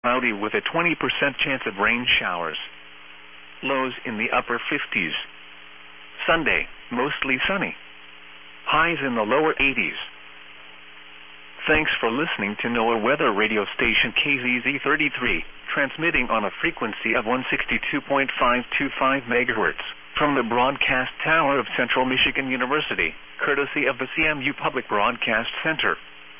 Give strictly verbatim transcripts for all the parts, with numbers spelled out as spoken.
cloudy with a twenty percent chance of rain showers. Lows in the upper fifties. Sunday, mostly sunny. Highs in the lower eighties. Thanks for listening to NOAA Weather Radio Station K Z Z thirty-three, transmitting on a frequency of one sixty-two point five two five megahertz from the broadcast tower of Central Michigan University, courtesy of the C M U Public Broadcast Center.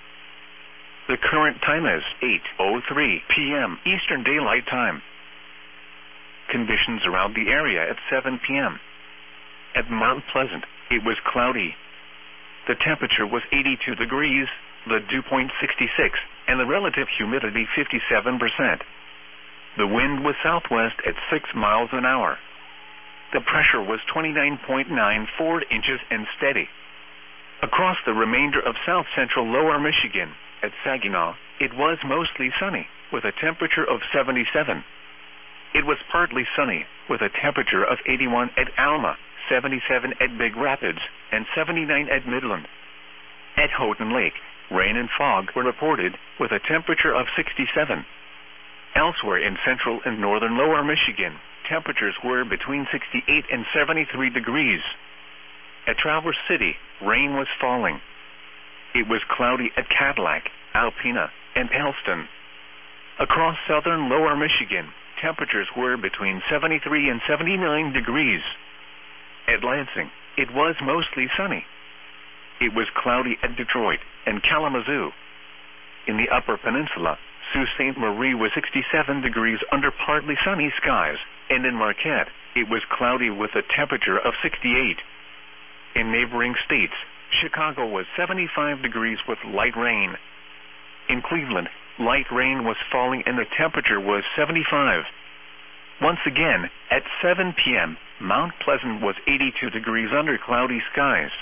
The current time is eight oh three p m Eastern Daylight Time. Conditions around the area at seven p m At Mount Pleasant, it was cloudy. The temperature was eighty-two degrees, the dew point sixty-six, and the relative humidity fifty-seven percent. The wind was southwest at six miles an hour. The pressure was twenty-nine point nine four inches and steady. Across the remainder of south-central lower Michigan, at Saginaw, it was mostly sunny, with a temperature of seventy-seven. It was partly sunny, with a temperature of eighty-one at Alma, seventy-seven at Big Rapids, and seventy-nine at Midland. At Houghton Lake, rain and fog were reported, with a temperature of sixty-seven. Elsewhere in central and northern lower Michigan, temperatures were between sixty-eight and seventy-three degrees. At Traverse City, rain was falling. It was cloudy at Cadillac, Alpena, and Elston. Across southern lower Michigan, temperatures were between seventy-three and seventy-nine degrees. At Lansing, it was mostly sunny. It was cloudy at Detroit and Kalamazoo. In the Upper Peninsula, Sault Ste. Marie was sixty-seven degrees under partly sunny skies, and in Marquette, it was cloudy with a temperature of sixty-eight. In neighboring states, Chicago was seventy-five degrees with light rain. In Cleveland, light rain was falling and the temperature was seventy-five. Once again, at seven p m, Mount Pleasant was eighty-two degrees under cloudy skies.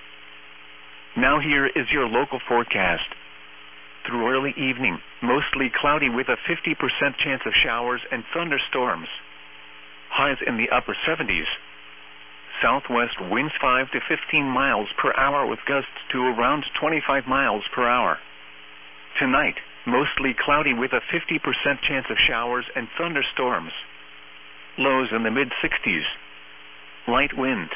Now here is your local forecast. Through early evening, mostly cloudy with a fifty percent chance of showers and thunderstorms. Highs in the upper seventies. Southwest winds five to fifteen miles per hour with gusts to around twenty-five miles per hour. Tonight, mostly cloudy with a fifty percent chance of showers and thunderstorms. Lows in the mid-sixties. Light winds.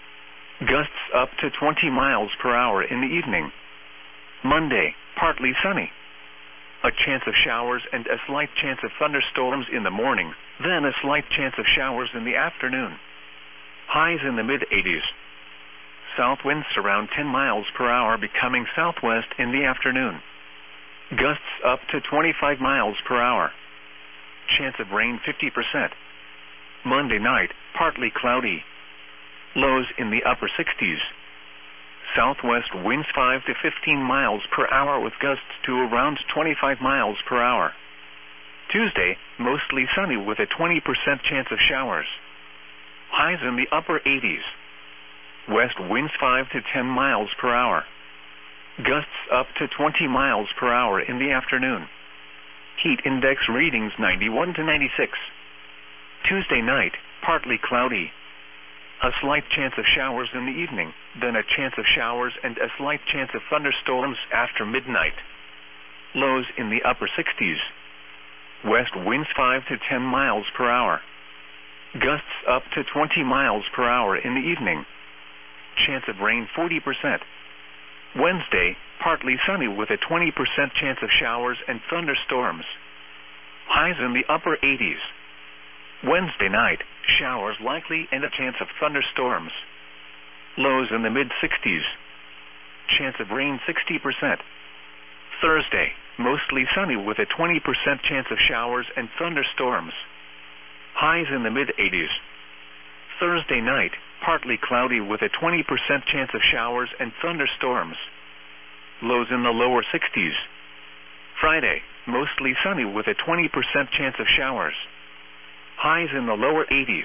Gusts up to twenty miles per hour in the evening. Monday, partly sunny. A chance of showers and a slight chance of thunderstorms in the morning, then a slight chance of showers in the afternoon. Highs in the mid-eighties. South winds around ten miles per hour becoming southwest in the afternoon. Gusts up to twenty-five miles per hour. Chance of rain fifty percent. Monday night, partly cloudy. Lows in the upper sixties. Southwest winds five to fifteen miles per hour with gusts to around twenty-five miles per hour. Tuesday, mostly sunny with a twenty percent chance of showers. Highs in the upper eighties. West winds five to ten miles per hour. Gusts up to twenty miles per hour in the afternoon. Heat index readings ninety-one to ninety-six. Tuesday night, partly cloudy. A slight chance of showers in the evening, then a chance of showers and a slight chance of thunderstorms after midnight. Lows in the upper sixties. West winds five to ten miles per hour. Gusts up to twenty miles per hour in the evening. Chance of rain forty percent. Wednesday, partly sunny with a twenty percent chance of showers and thunderstorms. Highs in the upper eighties. Wednesday night, showers likely and a chance of thunderstorms. Lows in the mid-sixties. Chance of rain sixty percent. Thursday, mostly sunny with a twenty percent chance of showers and thunderstorms. Highs in the mid-eighties. Thursday night, partly cloudy with a twenty percent chance of showers and thunderstorms. Lows in the lower sixties. Friday, mostly sunny with a twenty percent chance of showers. Highs in the lower eighties.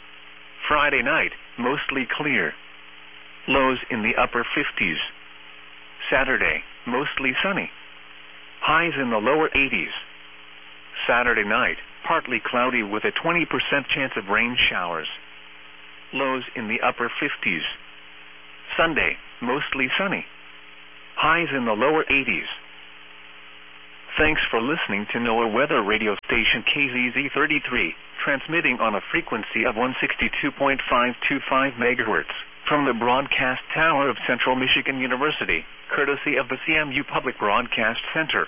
Friday night, mostly clear. Lows in the upper fifties. Saturday, mostly sunny. Highs in the lower eighties. Saturday night, partly cloudy with a twenty percent chance of rain showers. Lows in the upper fifties. Sunday, mostly sunny. Highs in the lower eighties. Thanks for listening to NOAA weather radio station K Z Z thirty-three, transmitting on a frequency of one sixty-two point five two five megahertz from the broadcast tower of Central Michigan University, courtesy of the C M U Public Broadcast Center.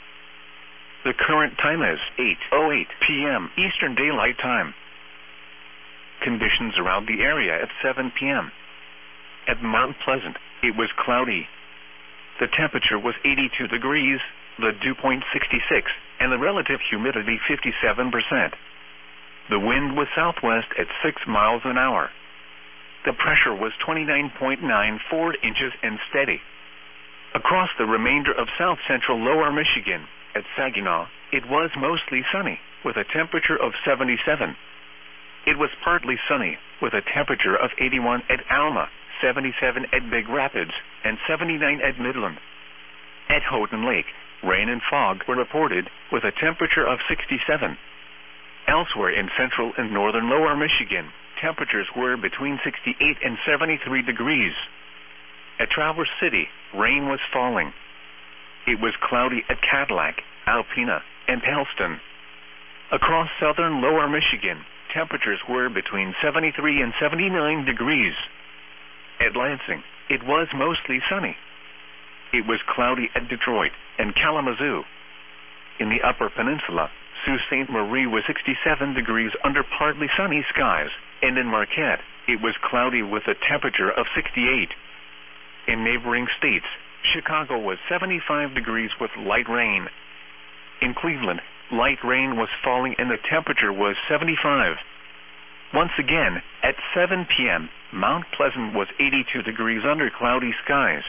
The current time is eight oh eight p m Eastern Daylight Time. Conditions around the area at seven p m At Mount Pleasant, it was cloudy. The temperature was eighty-two degrees, the dew point sixty-six, and the relative humidity fifty-seven percent. The wind was southwest at six miles an hour. The pressure was twenty-nine point nine four inches and steady. Across the remainder of south-central lower Michigan, at Saginaw, it was mostly sunny, with a temperature of seventy-seven. It was partly sunny, with a temperature of eighty-one at Alma, seventy-seven at Big Rapids, and seventy-nine at Midland. At Houghton Lake, rain and fog were reported, with a temperature of sixty-seven. Elsewhere in central and northern lower Michigan, temperatures were between sixty-eight and seventy-three degrees. At Traverse City, rain was falling. It was cloudy at Cadillac, Alpena, and Helston. Across southern lower Michigan, temperatures were between seventy-three and seventy-nine degrees. At Lansing, it was mostly sunny. It was cloudy at Detroit and Kalamazoo. In the Upper Peninsula, Sault Ste. Marie was sixty-seven degrees under partly sunny skies, and in Marquette, it was cloudy with a temperature of sixty-eight. In neighboring states, Chicago was seventy-five degrees with light rain. In Cleveland, light rain was falling and the temperature was seventy-five. Once again, at seven p m, Mount Pleasant was eighty-two degrees under cloudy skies.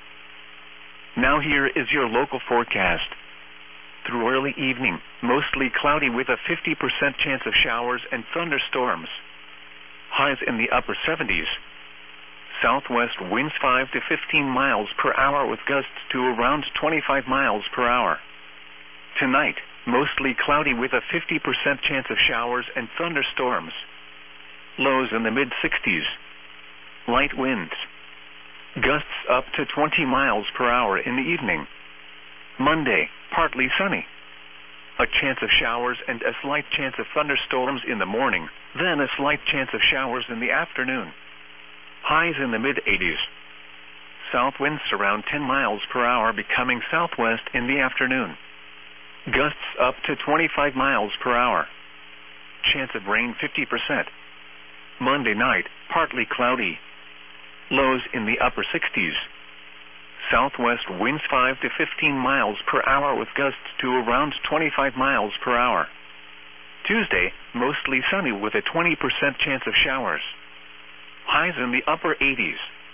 Now here is your local forecast. Through early evening, mostly cloudy with a fifty percent chance of showers and thunderstorms. Highs in the upper seventies. Southwest winds five to fifteen miles per hour with gusts to around twenty-five miles per hour. Tonight, mostly cloudy with a fifty percent chance of showers and thunderstorms. Lows in the mid-sixties. Light winds. Gusts up to twenty miles per hour in the evening. Monday, partly sunny. A chance of showers and a slight chance of thunderstorms in the morning, then a slight chance of showers in the afternoon. Highs in the mid-eighties. South winds around ten miles per hour becoming southwest in the afternoon. Gusts up to twenty-five miles per hour. Chance of rain fifty percent. Monday night, partly cloudy. Lows in the upper sixties. Southwest winds five to fifteen miles per hour with gusts to around twenty-five miles per hour. Tuesday, mostly sunny with a twenty percent chance of showers. Highs in the upper eighties.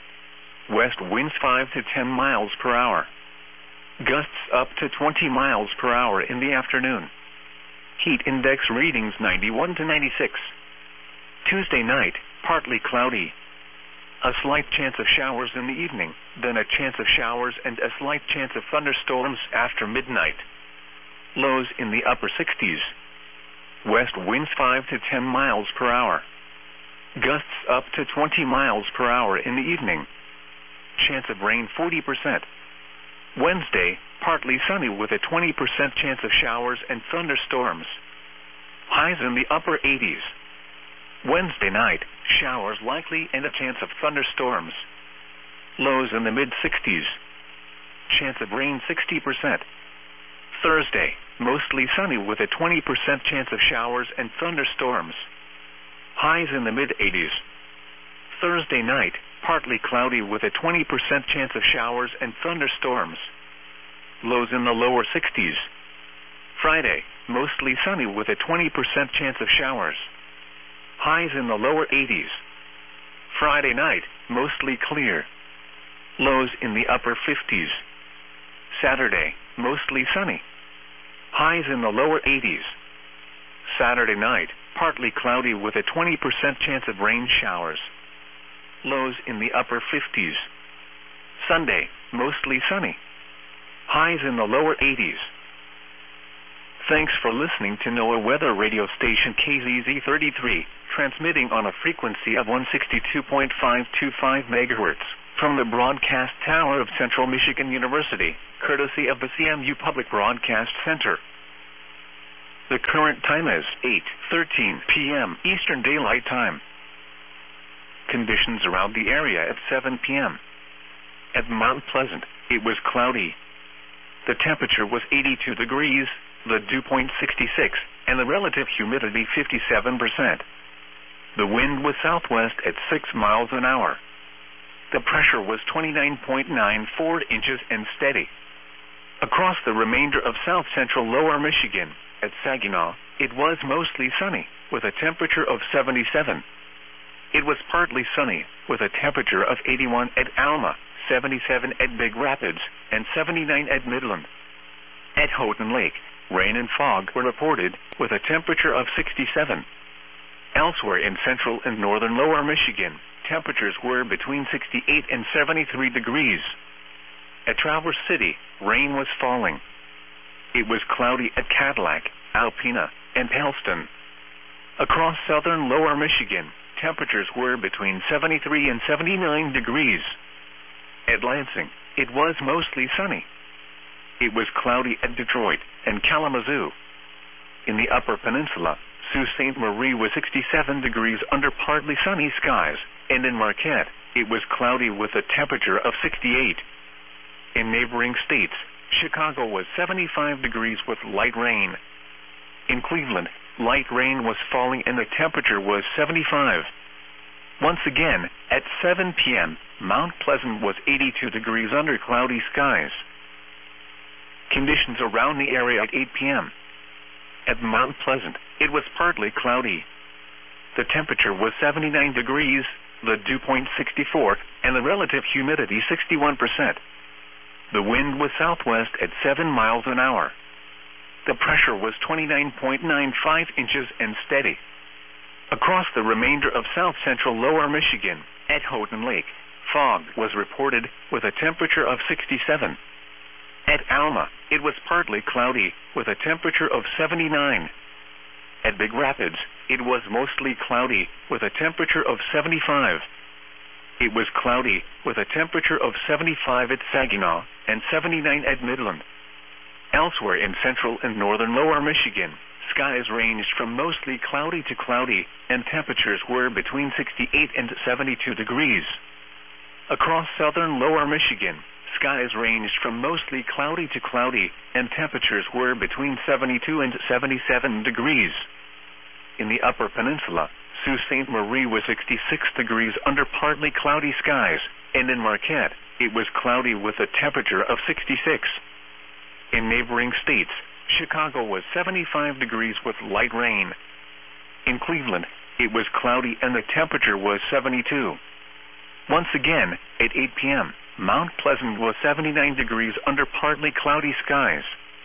West winds five to ten miles per hour. Gusts up to twenty miles per hour in the afternoon. Heat index readings ninety-one to ninety-six. Tuesday night, partly cloudy. A slight chance of showers in the evening, then a chance of showers and a slight chance of thunderstorms after midnight. Lows in the upper sixties. West winds five to ten miles per hour. Gusts up to twenty miles per hour in the evening. Chance of rain forty percent. Wednesday, partly sunny with a twenty percent chance of showers and thunderstorms. Highs in the upper eighties. Wednesday night, showers likely and a chance of thunderstorms. Lows in the mid-sixties. Chance of rain sixty percent. Thursday, mostly sunny with a twenty percent chance of showers and thunderstorms. Highs in the mid-eighties. Thursday night, partly cloudy with a twenty percent chance of showers and thunderstorms. Lows in the lower sixties. Friday, mostly sunny with a twenty percent chance of showers. Highs in the lower eighties. Friday night, mostly clear. Lows in the upper fifties. Saturday, mostly sunny. Highs in the lower eighties. Saturday night, partly cloudy with a twenty percent chance of rain showers. Lows in the upper fifties. Sunday, mostly sunny. Highs in the lower eighties. Thanks for listening to NOAA weather radio station K Z Z thirty-three, transmitting on a frequency of one sixty-two point five two five megahertz From the broadcast tower of Central Michigan University, courtesy of the C M U Public Broadcast Center. The current time is eight thirteen p m Eastern Daylight Time. Conditions around the area at seven p m At Mount Pleasant, it was cloudy. The temperature was eighty-two degrees, the dew point sixty-six, and the relative humidity fifty-seven percent. The wind was southwest at six miles an hour. The pressure was twenty-nine point nine four inches and steady. Across the remainder of south-central lower Michigan, at Saginaw, it was mostly sunny, with a temperature of seventy-seven. It was partly sunny, with a temperature of eighty-one at Alma, seventy-seven at Big Rapids, and seventy-nine at Midland. At Houghton Lake, rain and fog were reported, with a temperature of sixty-seven. Elsewhere in central and northern lower Michigan, temperatures were between sixty-eight and seventy-three degrees. At Traverse City, rain was falling. It was cloudy at Cadillac, Alpena, and Pellston. Across southern lower Michigan, temperatures were between seventy-three and seventy-nine degrees. At Lansing, it was mostly sunny. It was cloudy at Detroit and Kalamazoo. In the Upper Peninsula, Sault Ste. Marie was sixty-seven degrees under partly sunny skies, and in Marquette, it was cloudy with a temperature of sixty-eight. In neighboring states, Chicago was seventy-five degrees with light rain. In Cleveland, light rain was falling and the temperature was seventy-five. Once again, at seven p m, Mount Pleasant was eighty-two degrees under cloudy skies. Conditions around the area at eight p m At Mount Pleasant, it was partly cloudy. The temperature was seventy-nine degrees, the dew point sixty-four, and the relative humidity sixty-one percent. The wind was southwest at seven miles an hour. The pressure was twenty-nine point nine five inches and steady. Across the remainder of south-central lower Michigan, at Houghton Lake, fog was reported with a temperature of sixty-seven. At Alma, it was partly cloudy with a temperature of seventy-nine. At Big Rapids, it was mostly cloudy with a temperature of seventy-five. It was cloudy with a temperature of seventy-five at Saginaw and seventy-nine at Midland. Elsewhere in central and northern lower Michigan, skies ranged from mostly cloudy to cloudy, and temperatures were between sixty-eight and seventy-two degrees. Across southern lower Michigan, skies ranged from mostly cloudy to cloudy, and temperatures were between seventy-two and seventy-seven degrees. In the Upper Peninsula, Sault Ste. Marie was sixty-six degrees under partly cloudy skies, and in Marquette, it was cloudy with a temperature of sixty-six. In neighboring states, Chicago was seventy-five degrees with light rain. In Cleveland, it was cloudy and the temperature was seventy-two. Once again, at eight p m, Mount Pleasant was seventy-nine degrees under partly cloudy skies.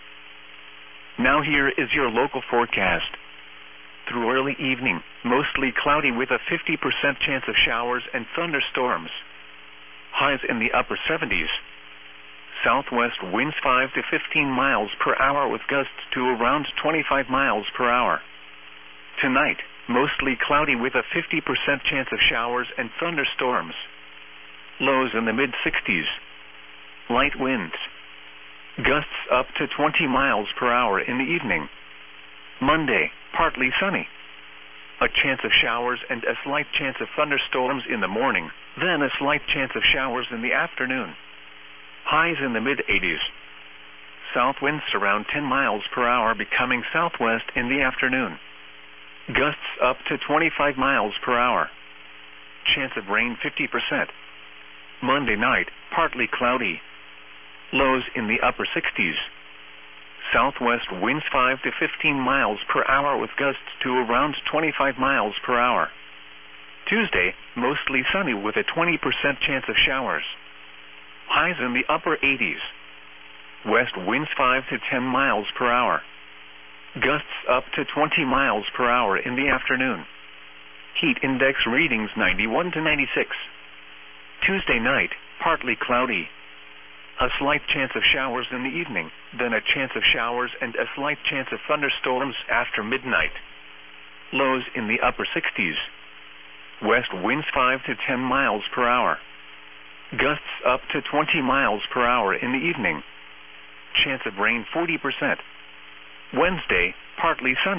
Now here is your local forecast. Through early evening, mostly cloudy with a fifty percent chance of showers and thunderstorms. Highs in the upper seventies. Southwest winds five to fifteen miles per hour with gusts to around twenty-five miles per hour. Tonight, mostly cloudy with a fifty percent chance of showers and thunderstorms. Lows in the mid sixties. Light winds. Gusts up to twenty miles per hour in the evening. Monday, partly sunny. A chance of showers and a slight chance of thunderstorms in the morning, then a slight chance of showers in the afternoon. Highs in the mid eighties. South winds around ten miles per hour becoming southwest in the afternoon. Gusts up to twenty-five miles per hour. Chance of rain fifty percent. Monday night, partly cloudy. Lows in the upper sixties. Southwest winds five to fifteen miles per hour with gusts to around twenty-five miles per hour. Tuesday, mostly sunny with a twenty percent chance of showers. Highs in the upper eighties. West winds five to ten miles per hour. Gusts up to twenty miles per hour in the afternoon. Heat index readings ninety-one to ninety-six. Tuesday night, partly cloudy. A slight chance of showers in the evening, then a chance of showers and a slight chance of thunderstorms after midnight. Lows in the upper sixties. West winds five to ten miles per hour. Gusts up to twenty miles per hour in the evening. Chance of rain forty percent. Wednesday, partly sunny.